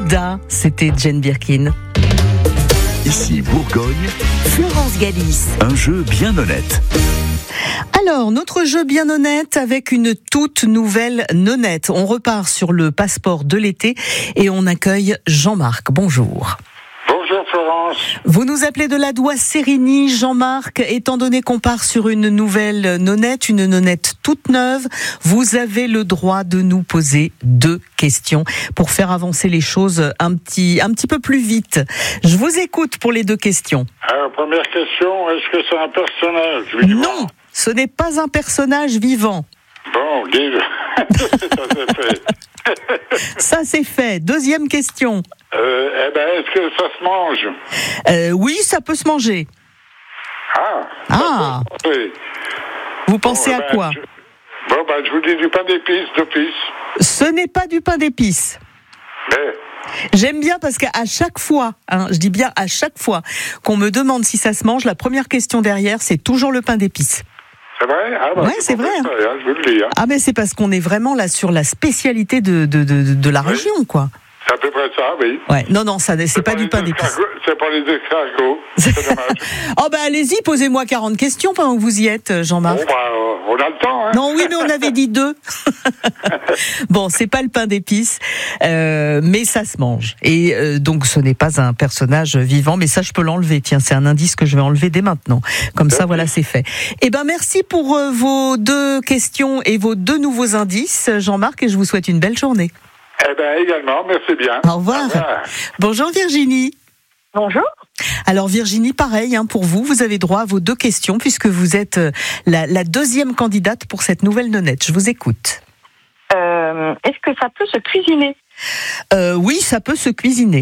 Bouddha, c'était Jane Birkin. Ici Bourgogne, Florence Galis. un jeu bien honnête. Alors, notre jeu bien honnête avec une toute nouvelle nonnette. On repart sur le passeport de l'été et on accueille Jean-Marc. Bonjour. Bonjour Florence. Vous nous appelez de la Doigt-Sérigny, Jean-Marc. Étant donné qu'on part sur une nouvelle nonnette, une nonnette toute neuve, vous avez le droit de nous poser 2 questions pour faire avancer les choses un petit peu plus vite. Je vous écoute pour les 2 questions. Alors, première question, est-ce que c'est un personnage vivant? Non, ce n'est pas un personnage vivant. Bon, dis ça c'est fait. Ça, c'est fait. 2e question. Est-ce que ça se mange? Oui, ça peut se manger. Ah. Oui. Vous pensez à quoi? Je vous dis du pain d'épices d'office. Ce n'est pas du pain d'épices. Mais, J'aime bien parce qu'à chaque fois, je dis bien à chaque fois qu'on me demande si ça se mange, la première question derrière, c'est toujours le pain d'épices. c'est vrai? Ouais, c'est vrai. Ça, je vous le dis. Ah, mais c'est parce qu'on est vraiment là sur la spécialité de la région, quoi. C'est à peu près ça, oui. Ouais, non, ça, c'est pas du pain d'épices. C'est pas les escargots. C'est dommage. Oh, allez-y, posez-moi 40 questions pendant que vous y êtes, Jean-Marc. On a le temps, hein. Non, oui, mais on avait dit 2. Bon, c'est pas le pain d'épices, mais ça se mange. Et donc, ce n'est pas un personnage vivant, mais ça, je peux l'enlever. Tiens, c'est un indice que je vais enlever dès maintenant. Comme ça, voilà, c'est fait. Eh ben, merci pour vos 2 questions et vos 2 nouveaux indices, Jean-Marc, et je vous souhaite une belle journée. Également, merci bien. Au revoir. Bonjour Virginie. Bonjour. Alors Virginie, pareil, pour vous, vous avez droit à vos 2 questions puisque vous êtes la 2e candidate pour cette nouvelle nonnette. Je vous écoute. Est-ce que ça peut se cuisiner? Oui, ça peut se cuisiner.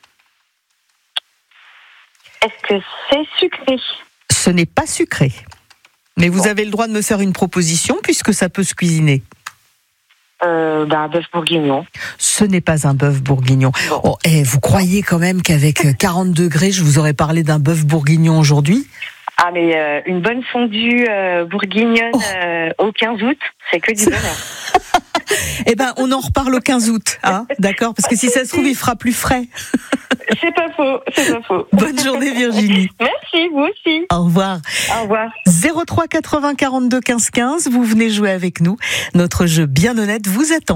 Est-ce que c'est sucré? Ce n'est pas sucré. Mais vous avez le droit de me faire une proposition puisque ça peut se cuisiner. Un bœuf bourguignon. Ce n'est pas un bœuf bourguignon. Bon. Oh, vous croyez quand même qu'avec 40 degrés, je vous aurais parlé d'un bœuf bourguignon aujourd'hui? Ah, mais une bonne fondue bourguignonne au 15 août, c'est que du bonheur. Eh ben, on en reparle au 15 août, d'accord? Parce que si ça se trouve, il fera plus frais. C'est pas faux. Bonne journée Virginie. Merci, vous aussi. Au revoir. Au revoir. 03 80 42 15 15, vous venez jouer avec nous. Notre jeu bien honnête vous attend.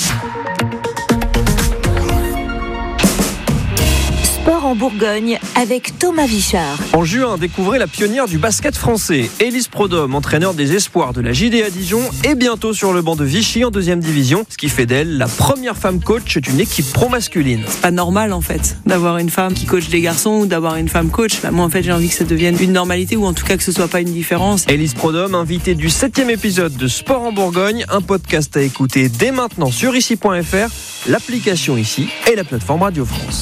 Sport en Bourgogne avec Thomas Vichard. En juin, découvrez la pionnière du basket français, Élise Prodhomme, entraîneur des espoirs de la JDA Dijon et bientôt sur le banc de Vichy en 2e division, ce qui fait d'elle la première femme coach d'une équipe pro masculine. C'est pas normal en fait d'avoir une femme qui coach des garçons ou d'avoir une femme coach. Moi en fait j'ai envie que ça devienne une normalité ou en tout cas que ce soit pas une différence. Élise Prodhomme, invitée du 7e épisode de Sport en Bourgogne, un podcast à écouter dès maintenant sur ici.fr, l'application Ici et la plateforme Radio France.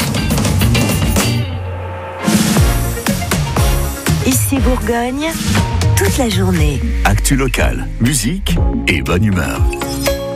Ici Bourgogne, toute la journée. Actu locale, musique et bonne humeur.